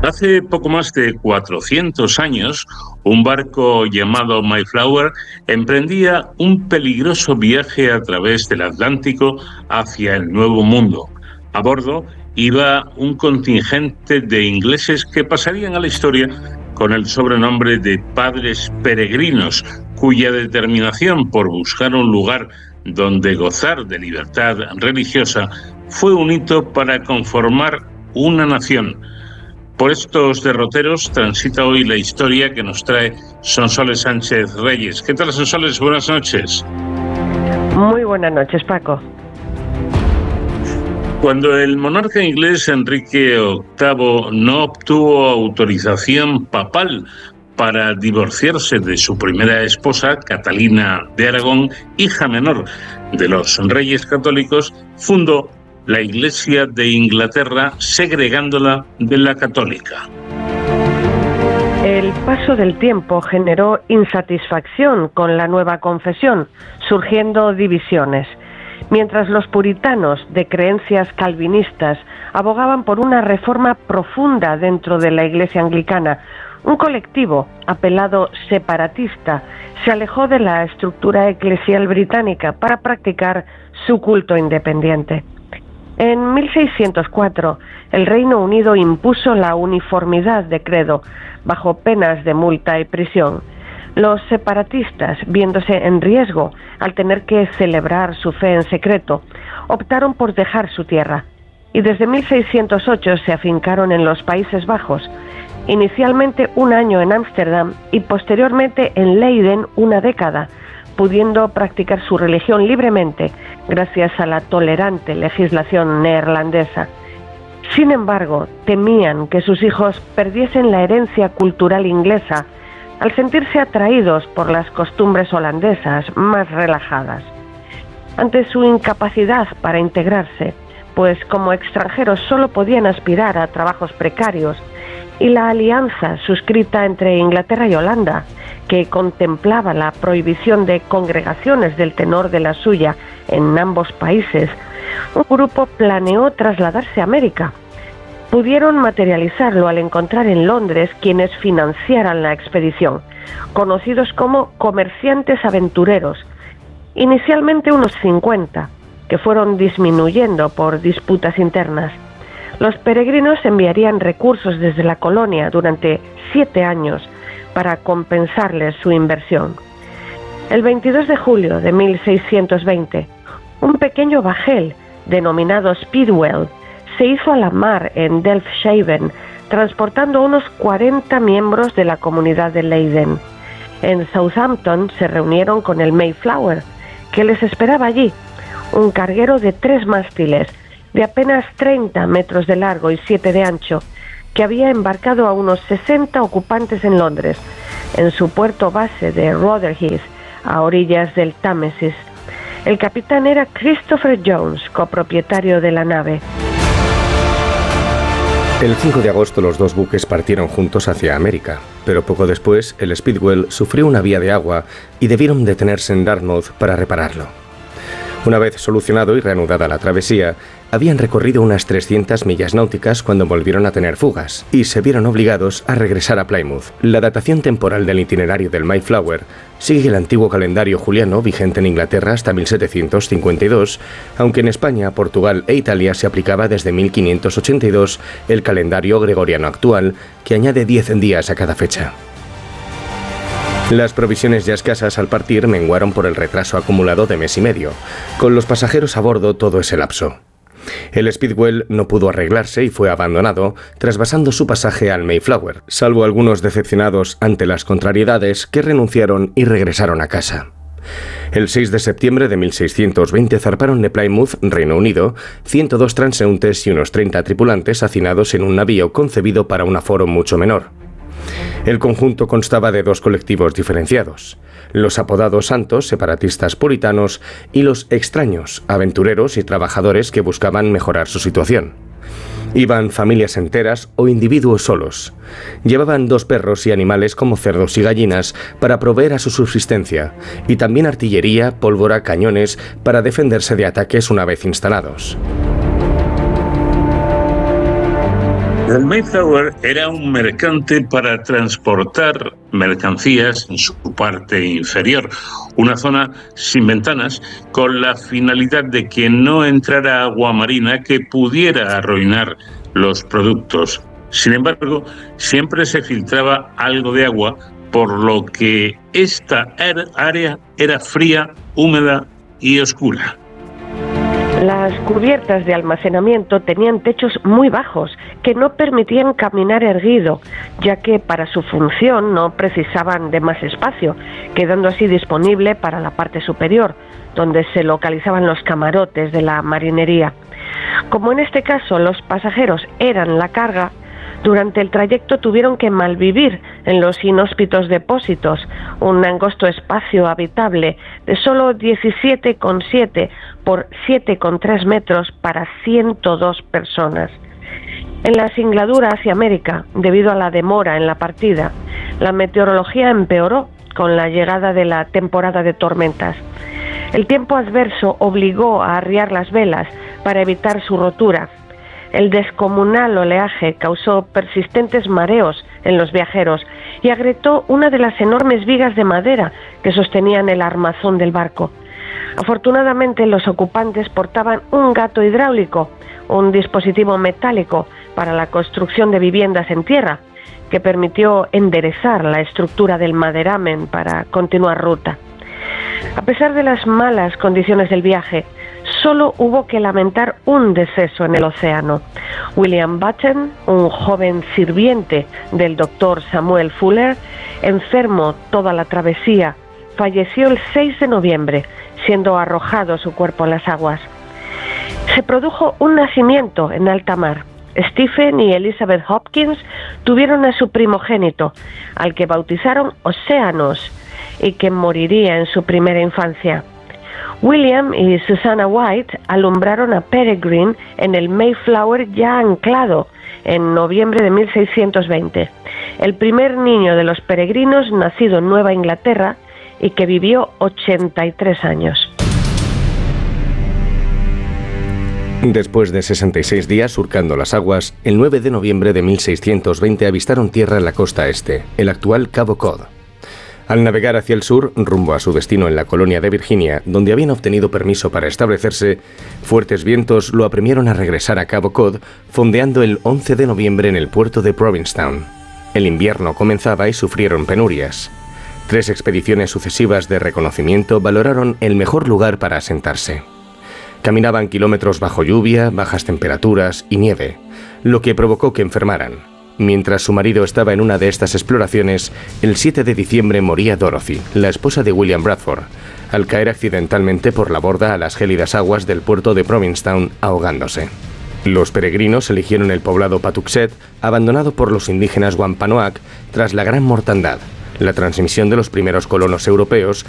Hace poco más de 400 años, un barco llamado Mayflower emprendía un peligroso viaje a través del Atlántico hacia el Nuevo Mundo. A bordo iba un contingente de ingleses que pasarían a la historia con el sobrenombre de Padres Peregrinos, cuya determinación por buscar un lugar donde gozar de libertad religiosa fue un hito para conformar una nación. Por estos derroteros transita hoy la historia que nos trae Sonsoles Sánchez Reyes. ¿Qué tal, Sonsoles? Buenas noches. Muy buenas noches, Paco. Cuando el monarca inglés Enrique VIII no obtuvo autorización papal para divorciarse de su primera esposa, Catalina de Aragón, hija menor de los reyes católicos, fundó la Iglesia de Inglaterra, segregándola de la católica. El paso del tiempo generó insatisfacción con la nueva confesión, surgiendo divisiones. Mientras los puritanos, de creencias calvinistas, abogaban por una reforma profunda dentro de la Iglesia anglicana, un colectivo apelado separatista se alejó de la estructura eclesial británica para practicar su culto independiente. En 1604, el Reino Unido impuso la uniformidad de credo, bajo penas de multa y prisión. Los separatistas, viéndose en riesgo al tener que celebrar su fe en secreto, optaron por dejar su tierra, y desde 1608 se afincaron en los Países Bajos, inicialmente un año en Ámsterdam y posteriormente en Leiden una década, pudiendo practicar su religión libremente gracias a la tolerante legislación neerlandesa. Sin embargo, temían que sus hijos perdiesen la herencia cultural inglesa al sentirse atraídos por las costumbres holandesas más relajadas. Ante su incapacidad para integrarse, pues como extranjeros solo podían aspirar a trabajos precarios, y la alianza suscrita entre Inglaterra y Holanda, que contemplaba la prohibición de congregaciones del tenor de la suya en ambos países, un grupo planeó trasladarse a América. Pudieron materializarlo al encontrar en Londres quienes financiaran la expedición, conocidos como comerciantes aventureros, inicialmente unos 50, que fueron disminuyendo por disputas internas. Los peregrinos enviarían recursos desde la colonia durante 7 años para compensarles su inversión. El 22 de julio de 1620, un pequeño bajel denominado Speedwell se hizo a la mar en Delfshaven, transportando unos 40 miembros de la comunidad de Leiden. En Southampton se reunieron con el Mayflower, que les esperaba allí, un carguero de 3 mástiles, de apenas 30 metros de largo y 7 de ancho, que había embarcado a unos 60 ocupantes en Londres, en su puerto base de Rotherhithe, a orillas del Támesis. El capitán era Christopher Jones, copropietario de la nave. El 5 de agosto los dos buques partieron juntos hacia América, pero poco después el Speedwell sufrió una vía de agua y debieron detenerse en Dartmouth para repararlo. Una vez solucionado y reanudada la travesía, habían recorrido unas 300 millas náuticas cuando volvieron a tener fugas y se vieron obligados a regresar a Plymouth. La datación temporal del itinerario del Mayflower sigue el antiguo calendario juliano vigente en Inglaterra hasta 1752, aunque en España, Portugal e Italia se aplicaba desde 1582 el calendario gregoriano actual, que añade 10 días a cada fecha. Las provisiones ya escasas al partir menguaron por el retraso acumulado de mes y medio. Con los pasajeros a bordo todo ese lapso. El Speedwell no pudo arreglarse y fue abandonado, trasvasando su pasaje al Mayflower, salvo algunos decepcionados ante las contrariedades que renunciaron y regresaron a casa. El 6 de septiembre de 1620 zarparon de Plymouth, Reino Unido, 102 transeúntes y unos 30 tripulantes hacinados en un navío concebido para un aforo mucho menor. El conjunto constaba de 2 colectivos diferenciados: los apodados santos, separatistas puritanos, y los extraños, aventureros y trabajadores que buscaban mejorar su situación. Iban familias enteras o individuos solos. Llevaban 2 perros y animales como cerdos y gallinas para proveer a su subsistencia, y también artillería, pólvora, cañones para defenderse de ataques una vez instalados. El Mayflower era un mercante para transportar mercancías en su parte inferior, una zona sin ventanas con la finalidad de que no entrara agua marina que pudiera arruinar los productos. Sin embargo, siempre se filtraba algo de agua, por lo que esta área era fría, húmeda y oscura. Las cubiertas de almacenamiento tenían techos muy bajos que no permitían caminar erguido, ya que para su función no precisaban de más espacio, quedando así disponible para la parte superior, donde se localizaban los camarotes de la marinería. Como en este caso los pasajeros eran la carga, durante el trayecto tuvieron que malvivir en los inhóspitos depósitos, un angosto espacio habitable de solo 17,7 por 7,3 metros para 102 personas. En la singladura hacia América, debido a la demora en la partida, la meteorología empeoró con la llegada de la temporada de tormentas. El tiempo adverso obligó a arriar las velas para evitar su rotura. El descomunal oleaje causó persistentes mareos en los viajeros y agrietó una de las enormes vigas de madera que sostenían el armazón del barco. Afortunadamente, los ocupantes portaban un gato hidráulico, un dispositivo metálico para la construcción de viviendas en tierra, que permitió enderezar la estructura del maderamen para continuar ruta. A pesar de las malas condiciones del viaje, solo hubo que lamentar un deceso en el océano. William Button, un joven sirviente del doctor Samuel Fuller, enfermo toda la travesía, falleció el 6 de noviembre, siendo arrojado su cuerpo en las aguas. Se produjo un nacimiento en alta mar. Stephen y Elizabeth Hopkins tuvieron a su primogénito, al que bautizaron Océanos, y que moriría en su primera infancia. William y Susanna White alumbraron a Peregrine en el Mayflower ya anclado en noviembre de 1620, el primer niño de los peregrinos nacido en Nueva Inglaterra y que vivió 83 años. Después de 66 días surcando las aguas, el 9 de noviembre de 1620 avistaron tierra en la costa este, el actual Cabo Cod. Al navegar hacia el sur, rumbo a su destino en la colonia de Virginia, donde habían obtenido permiso para establecerse, fuertes vientos lo apremiaron a regresar a Cabo Cod, fondeando el 11 de noviembre en el puerto de Provincetown. El invierno comenzaba y sufrieron penurias. 3 expediciones sucesivas de reconocimiento valoraron el mejor lugar para asentarse. Caminaban kilómetros bajo lluvia, bajas temperaturas y nieve, lo que provocó que enfermaran. Mientras su marido estaba en una de estas exploraciones, el 7 de diciembre moría Dorothy, la esposa de William Bradford, al caer accidentalmente por la borda a las gélidas aguas del puerto de Provincetown, ahogándose. Los peregrinos eligieron el poblado Patuxet, abandonado por los indígenas Wampanoag, tras la gran mortandad, la transmisión de los primeros colonos europeos